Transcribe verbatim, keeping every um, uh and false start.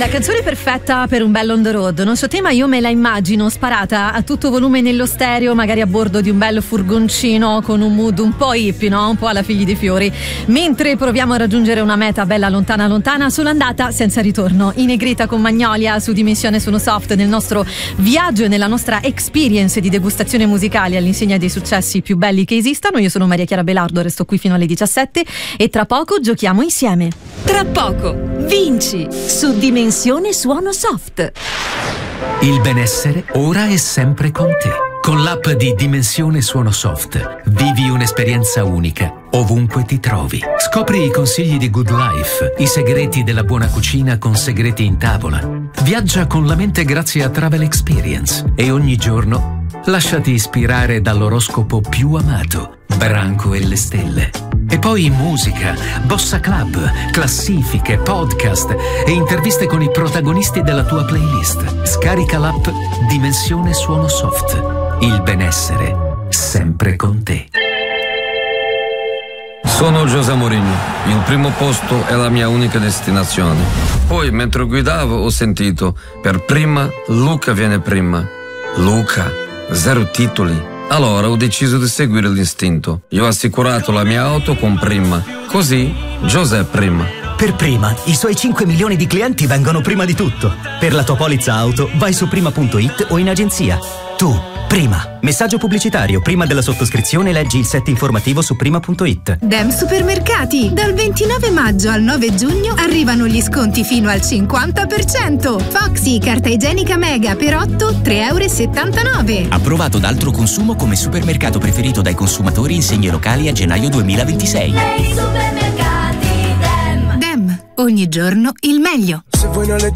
canzone perfetta per un bel on the road. Non so te, ma io me la immagino sparata a tutto volume nello stereo, magari a bordo di un bello furgoncino con un mood un po' hippie, no? Un po' alla Figli dei Fiori, mentre proviamo a raggiungere una meta bella lontana lontana, solo andata senza ritorno. In negrita con Magnolia su Dimensione Suono Soft, nel nostro viaggio e nella nostra experience di degustazione musicale all'insegna dei successi più belli che esistano. Io sono Maria Chiara Belardo, resto qui fino alle diciassette e tra poco giochiamo insieme. Tra poco vinci su Dimensione Suono Soft. Il benessere ora è sempre con te. Con l'app di Dimensione Suono Soft vivi un'esperienza unica ovunque ti trovi. Scopri i consigli di Good Life, i segreti della buona cucina con segreti in tavola. Viaggia con la mente grazie a Travel Experience e ogni giorno lasciati ispirare dall'oroscopo più amato, Branco e le stelle. E poi musica, bossa club, classifiche, podcast e interviste con i protagonisti della tua playlist. Scarica l'app Dimensione Suono Soft. Il benessere sempre con te. Sono José Mourinho. Il primo posto è la mia unica destinazione. Poi, mentre guidavo, ho sentito: per prima, Luca viene prima. Luca, zero titoli. Allora ho deciso di seguire l'istinto. Io ho assicurato la mia auto con Prima. Così, José prima. Per Prima, i suoi cinque milioni di clienti vengono prima di tutto. Per la tua polizza auto, vai su prima punto it o in agenzia. Tu, Prima. Messaggio pubblicitario. Prima della sottoscrizione leggi il set informativo su prima punto it. Dem Supermercati. Dal ventinove maggio al nove giugno arrivano gli sconti fino al cinquanta per cento. Foxy, carta igienica Mega per otto, tre virgola settantanove euro. Approvato da Altro Consumo come supermercato preferito dai consumatori in segni locali a gennaio duemilaventisei. Dem. Dem. Ogni giorno il meglio. Se vuoi noleggiare